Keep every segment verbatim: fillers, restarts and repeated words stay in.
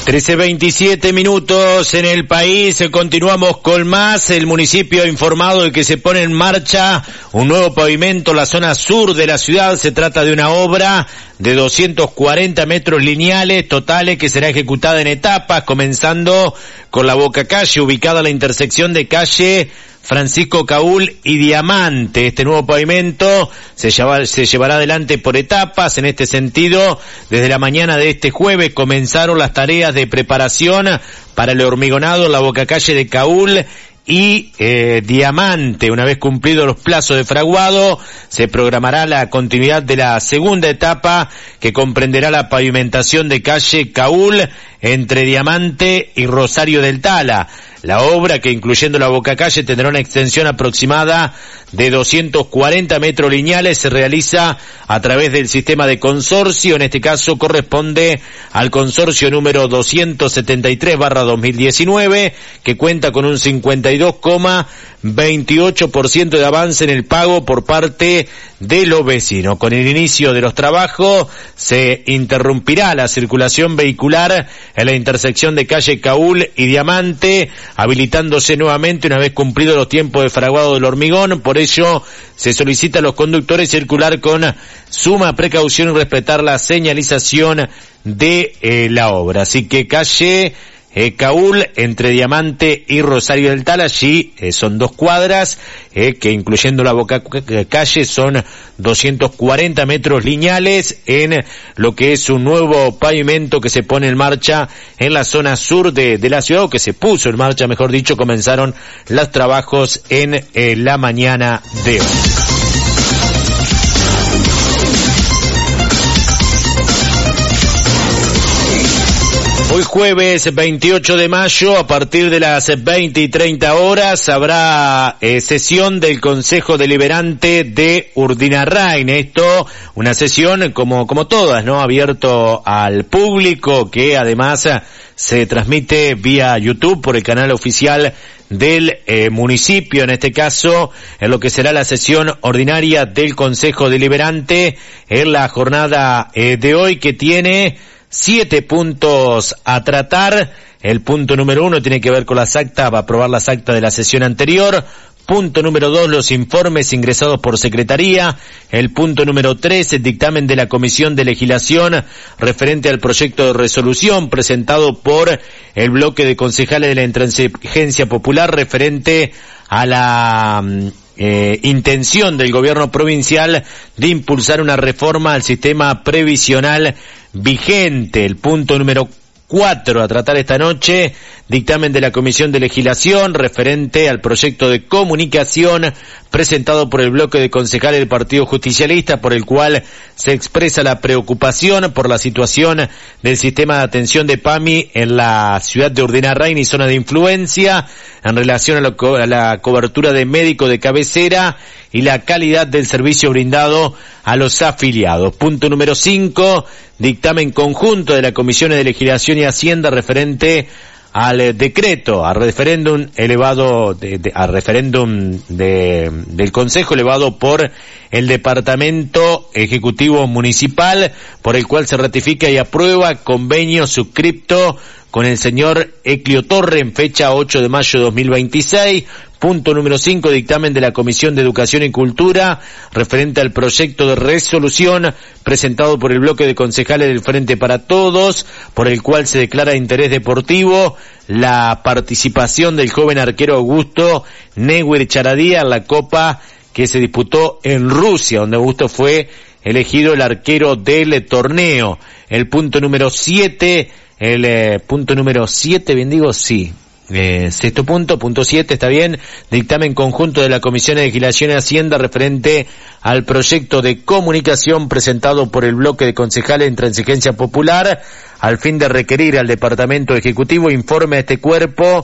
trece veintisiete minutos en el país, continuamos con más. El municipio ha informado de que se pone en marcha un nuevo pavimento en la zona sur de la ciudad. Se trata de una obra de doscientos cuarenta metros lineales totales que será ejecutada en etapas, comenzando con la Boca Calle, ubicada a la intersección de calle Francisco Caúl y Diamante. Este nuevo pavimento se, lleva, se llevará adelante por etapas. En este sentido, desde la mañana de este jueves comenzaron las tareas de preparación para el hormigonado en la Boca Calle de Caúl y eh, Diamante. Una vez cumplidos los plazos de fraguado, se programará la continuidad de la segunda etapa, que comprenderá la pavimentación de calle Caúl entre Diamante y Rosario del Tala. La obra, que incluyendo la Boca Calle tendrá una extensión aproximada de doscientos cuarenta metros lineales, se realiza a través del sistema de consorcio. En este caso corresponde al consorcio número doscientos setenta y tres barra dos mil diecinueve, que cuenta con un cincuenta y dos coma veintiocho por ciento de avance en el pago por parte de los vecinos. Con el inicio de los trabajos se interrumpirá la circulación vehicular en la intersección de calle Caúl y Diamante, habilitándose nuevamente una vez cumplidos los tiempos de fraguado del hormigón. Por ello se solicita a los conductores circular con suma precaución y respetar la señalización de eh, la obra. Así que calle Eh, Caúl entre Diamante y Rosario del Tala, allí eh, son dos cuadras, eh, que incluyendo la Boca Calle son doscientos cuarenta metros lineales en lo que es un nuevo pavimento que se pone en marcha en la zona sur de, de la ciudad, o que se puso en marcha, mejor dicho. Comenzaron los trabajos en eh, la mañana de hoy. Hoy jueves veintiocho de mayo, a partir de las veinte y treinta horas, habrá eh, sesión del Consejo Deliberante de Urdinarrain. Esto, una sesión como, como todas, ¿no? Abierto al público, que además se transmite vía YouTube por el canal oficial del eh, municipio, en este caso, en lo que será la sesión ordinaria del Consejo Deliberante en la jornada eh, de hoy, que tiene siete puntos a tratar. El punto número uno tiene que ver con las actas, va a aprobar las actas de la sesión anterior. Punto número dos, los informes ingresados por secretaría. El punto número tres, el dictamen de la Comisión de Legislación referente al proyecto de resolución presentado por el bloque de concejales de la Intransigencia Popular referente a la eh, intención del gobierno provincial de impulsar una reforma al sistema previsional vigente. El punto número cuatro a tratar esta noche, dictamen de la Comisión de Legislación referente al proyecto de comunicación presentado por el bloque de concejales del Partido Justicialista, por el cual se expresa la preocupación por la situación del sistema de atención de PAMI en la ciudad de Urdinarrain y zona de influencia, en relación a, lo, a la cobertura de médico de cabecera y la calidad del servicio brindado a los afiliados. Punto número cinco, dictamen conjunto de la Comisión de Legislación y Hacienda referente al decreto, al referéndum elevado, de, de, al referéndum de, del Consejo elevado por el Departamento Ejecutivo Municipal, por el cual se ratifica y aprueba convenio suscripto con el señor Eclio Torre en fecha ocho de mayo de dos mil veintiséis. Punto número cinco, dictamen de la Comisión de Educación y Cultura referente al proyecto de resolución presentado por el bloque de concejales del Frente para Todos, por el cual se declara de interés deportivo la participación del joven arquero Augusto Neuer Charadía en la Copa que se disputó en Rusia, donde Augusto fue elegido el arquero del torneo. El punto número siete, el eh, punto número siete, bien digo, sí. Eh, sexto punto, punto siete, está bien, dictamen conjunto de la Comisión de Legislación y Hacienda referente al proyecto de comunicación presentado por el bloque de concejales de Intransigencia Popular, al fin de requerir al Departamento Ejecutivo informe a este cuerpo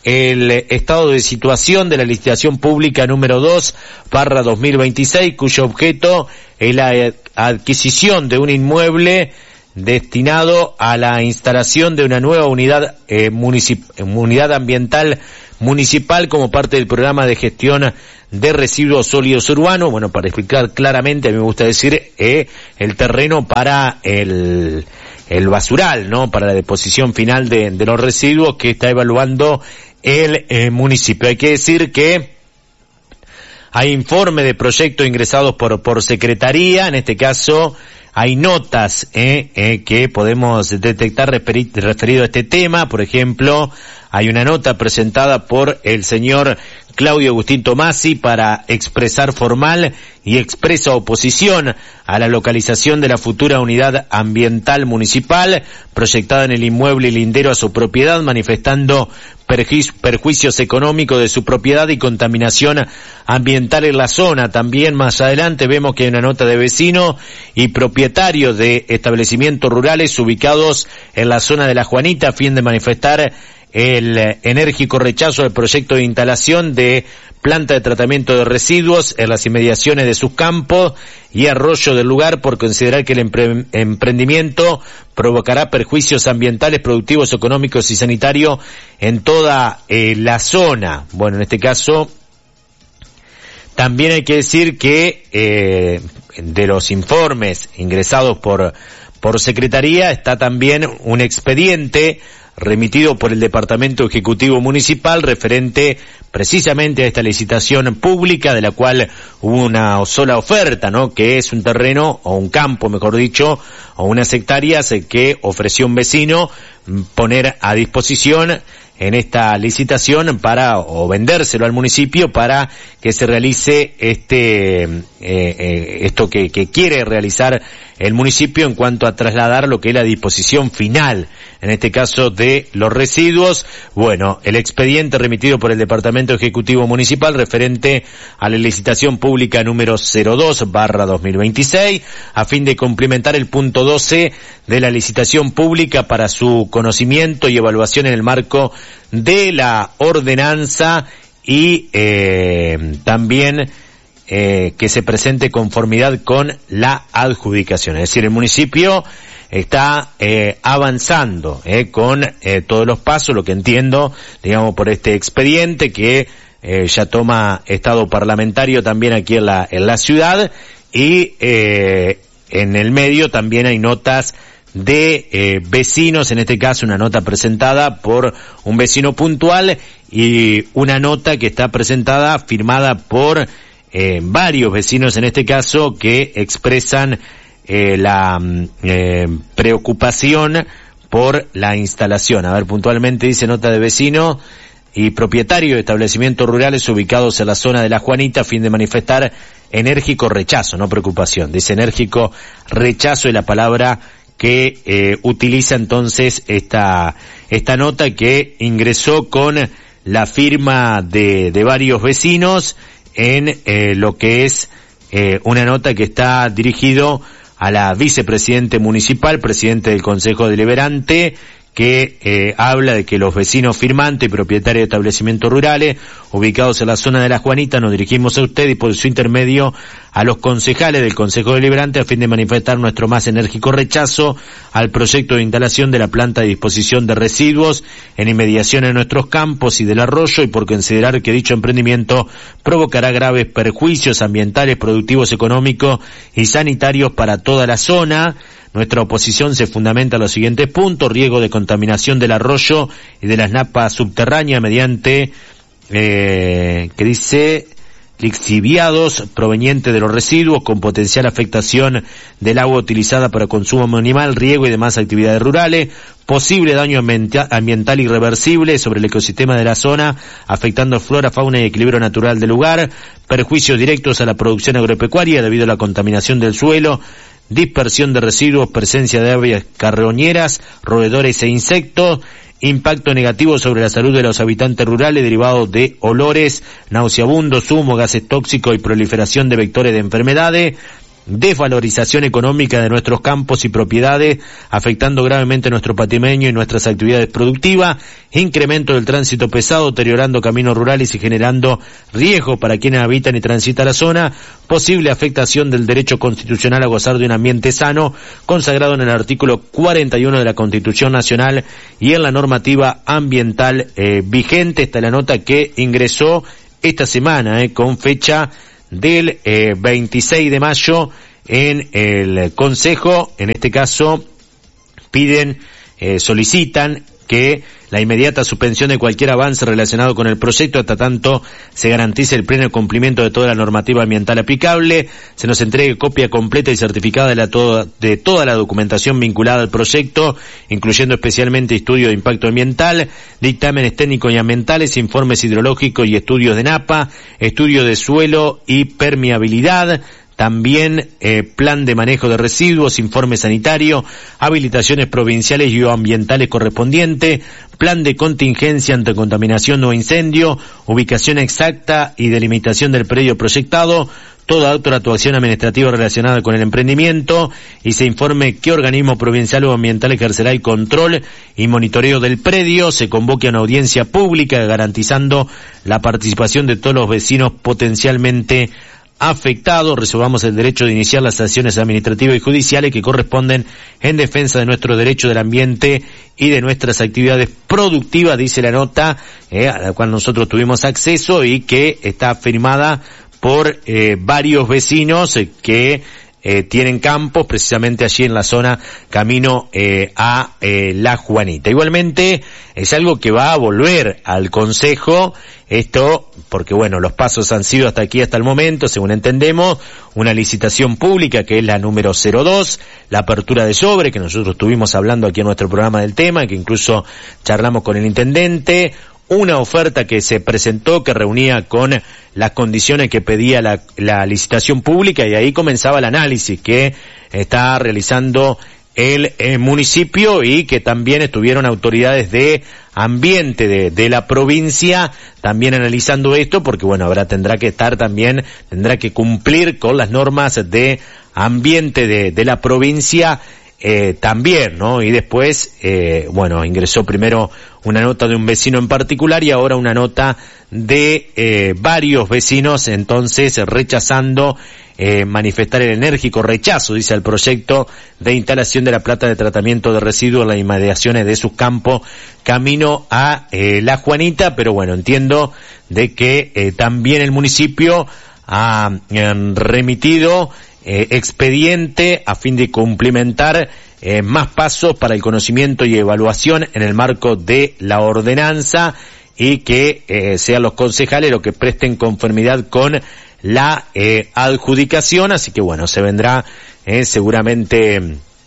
el estado de situación de la licitación pública número dos barra dos mil veintiséis, cuyo objeto es la adquisición de un inmueble destinado a la instalación de una nueva unidad eh, municip- unidad ambiental municipal como parte del programa de gestión de residuos sólidos urbanos. Bueno, para explicar claramente, a mí me gusta decir, eh, el terreno para el el basural, ¿no? Para la deposición final de, de los residuos que está evaluando el eh, municipio. Hay que decir que hay informe de proyectos ingresados por, por secretaría, en este caso hay notas eh, eh, que podemos detectar referi- referido a este tema. Por ejemplo, hay una nota presentada por el señor Claudio Agustín Tomasi para expresar formal y expresa oposición a la localización de la futura unidad ambiental municipal proyectada en el inmueble lindero a su propiedad, manifestando perju- perjuicios económicos de su propiedad y contaminación ambiental en la zona. También más adelante vemos que hay una nota de vecinos y propietarios de establecimientos rurales ubicados en la zona de La Juanita a fin de manifestar el enérgico rechazo al proyecto de instalación de planta de tratamiento de residuos en las inmediaciones de sus campos y arroyo del lugar, por considerar que el empre- emprendimiento provocará perjuicios ambientales, productivos, económicos y sanitarios en toda eh, la zona. Bueno, en este caso también hay que decir que eh, de los informes ingresados por por secretaría está también un expediente remitido por el Departamento Ejecutivo Municipal referente precisamente a esta licitación pública de la cual hubo una sola oferta, ¿no? Que es un terreno o un campo, mejor dicho, o unas hectáreas que ofreció un vecino poner a disposición en esta licitación para, o vendérselo al municipio para que se realice este, eh, eh, esto que, que quiere realizar el municipio en cuanto a trasladar lo que es la disposición final, en este caso de los residuos. Bueno, el expediente remitido por el Departamento Ejecutivo Municipal referente a la licitación pública número cero dos barra dos mil veintiséis, a fin de complementar el punto doce de la licitación pública para su conocimiento y evaluación en el marco de la ordenanza y eh, también eh, que se presente conformidad con la adjudicación. Es decir, el municipio está eh, avanzando eh, con eh, todos los pasos, lo que entiendo, digamos, por este expediente que eh, ya toma estado parlamentario también aquí en la, en la ciudad, y eh, en el medio también hay notas de eh, vecinos, en este caso una nota presentada por un vecino puntual y una nota que está presentada, firmada por eh, varios vecinos en este caso, que expresan eh, la eh, preocupación por la instalación. A ver, puntualmente dice nota de vecino y propietario de establecimientos rurales ubicados en la zona de La Juanita a fin de manifestar enérgico rechazo, no preocupación, dice enérgico rechazo de la palabra que eh, utiliza entonces esta esta nota, que ingresó con la firma de, de varios vecinos en eh, lo que es eh, una nota que está dirigido a la vicepresidente municipal, presidente del Consejo Deliberante, que eh, habla de que los vecinos firmantes y propietarios de establecimientos rurales ubicados en la zona de La Juanita nos dirigimos a usted y por su intermedio a los concejales del Consejo Deliberante a fin de manifestar nuestro más enérgico rechazo al proyecto de instalación de la planta de disposición de residuos en inmediación de nuestros campos y del arroyo, y por considerar que dicho emprendimiento provocará graves perjuicios ambientales, productivos, económicos y sanitarios para toda la zona. Nuestra oposición se fundamenta en los siguientes puntos: riesgo de contaminación del arroyo y de las napas subterráneas mediante, eh, que dice, lixiviados provenientes de los residuos con potencial afectación del agua utilizada para consumo animal, riego y demás actividades rurales, posible daño ambiental irreversible sobre el ecosistema de la zona, afectando flora, fauna y equilibrio natural del lugar, perjuicios directos a la producción agropecuaria debido a la contaminación del suelo, dispersión de residuos, presencia de aves carroñeras, roedores e insectos, impacto negativo sobre la salud de los habitantes rurales derivado de olores nauseabundos, humo, gases tóxicos y proliferación de vectores de enfermedades, desvalorización económica de nuestros campos y propiedades, afectando gravemente nuestro patrimonio y nuestras actividades productivas, incremento del tránsito pesado, deteriorando caminos rurales y generando riesgo para quienes habitan y transitan la zona, posible afectación del derecho constitucional a gozar de un ambiente sano, consagrado en el artículo cuarenta y uno de la Constitución Nacional y en la normativa ambiental eh, vigente. Esta es la nota que ingresó esta semana, eh, con fecha del eh, veintiséis de mayo en el Consejo, en este caso piden, eh, solicitan que la inmediata suspensión de cualquier avance relacionado con el proyecto hasta tanto se garantice el pleno cumplimiento de toda la normativa ambiental aplicable, se nos entregue copia completa y certificada de, la toda, de toda la documentación vinculada al proyecto, incluyendo especialmente estudio de impacto ambiental, dictámenes técnicos y ambientales, informes hidrológicos y estudios de NAPA, estudio de suelo y permeabilidad, también eh, plan de manejo de residuos, informe sanitario, habilitaciones provinciales y o ambientales correspondientes, plan de contingencia ante contaminación o incendio, ubicación exacta y delimitación del predio proyectado, toda otra actuación administrativa relacionada con el emprendimiento, y se informe qué organismo provincial o ambiental ejercerá el control y monitoreo del predio, se convoque a una audiencia pública garantizando la participación de todos los vecinos potencialmente afectados, resolvamos el derecho de iniciar las acciones administrativas y judiciales que corresponden en defensa de nuestro derecho del ambiente y de nuestras actividades productivas, dice la nota, eh, a la cual nosotros tuvimos acceso y que está firmada por eh, varios vecinos eh, que eh, tienen campos precisamente allí en la zona camino eh, a eh, La Juanita. Igualmente es algo que va a volver al Consejo, esto porque bueno, los pasos han sido hasta aquí hasta el momento, según entendemos, una licitación pública que es la número cero dos, la apertura de sobre, que nosotros estuvimos hablando aquí en nuestro programa del tema, que incluso charlamos con el intendente, una oferta que se presentó que reunía con las condiciones que pedía la, la licitación pública, y ahí comenzaba el análisis que está realizando el, el municipio y que también estuvieron autoridades de ambiente de, de la provincia también analizando esto, porque bueno, ahora tendrá que estar también, tendrá que cumplir con las normas de ambiente de, de la provincia eh, también, ¿no? Y después, eh, bueno, ingresó primero una nota de un vecino en particular y ahora una nota de eh, varios vecinos, entonces rechazando eh, manifestar el enérgico rechazo, dice, al proyecto de instalación de la planta de tratamiento de residuos en las inmediaciones de sus campos camino a eh, La Juanita, pero bueno, entiendo de que eh, también el municipio ha eh, remitido eh, expediente a fin de cumplimentar Eh, más pasos para el conocimiento y evaluación en el marco de la ordenanza y que eh, sean los concejales los que presten conformidad con la eh, adjudicación, así que bueno, se vendrá eh, seguramente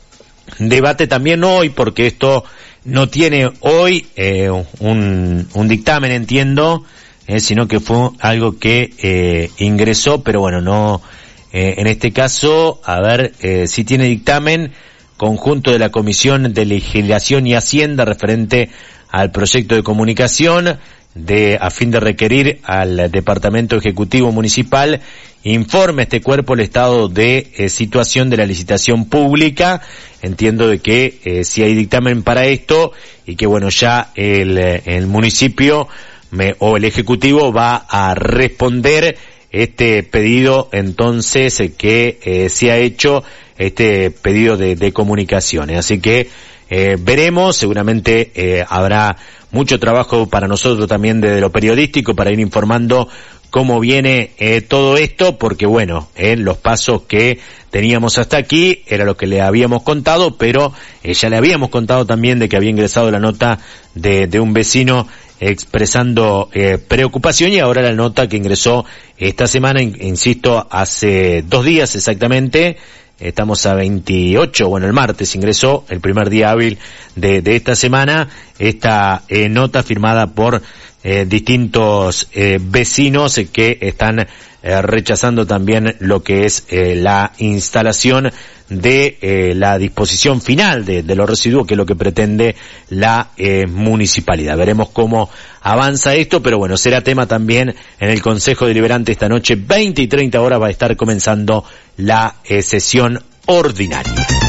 debate también hoy, porque esto no tiene hoy eh, un, un dictamen, entiendo, eh, sino que fue algo que eh, ingresó, pero bueno, no, eh, en este caso, a ver, eh, si tiene dictamen conjunto de la Comisión de Legislación y Hacienda referente al proyecto de comunicación de a fin de requerir al Departamento Ejecutivo Municipal informe a este cuerpo el estado de eh, situación de la licitación pública. Entiendo de que eh, si hay dictamen para esto y que bueno, ya el, el municipio me, o el Ejecutivo va a responder este pedido entonces eh, que eh, se ha hecho, este pedido de, de comunicaciones. Así que eh, veremos, seguramente eh, habrá mucho trabajo para nosotros también desde lo periodístico para ir informando cómo viene eh, todo esto, porque bueno, en eh, los pasos que teníamos hasta aquí era lo que le habíamos contado, pero eh, ya le habíamos contado también de que había ingresado la nota de, de un vecino expresando eh, preocupación, y ahora la nota que ingresó esta semana, in, insisto, hace dos días exactamente. Estamos a veintiocho, bueno, el martes ingresó, el primer día hábil de, de esta semana, esta eh, nota firmada por eh, distintos eh, vecinos eh, que están eh, rechazando también lo que es eh, la instalación de eh, la disposición final de, de los residuos, que es lo que pretende la eh, municipalidad. Veremos cómo avanza esto, pero bueno, será tema también en el Consejo Deliberante esta noche, veinte y treinta horas va a estar comenzando la eh, sesión ordinaria.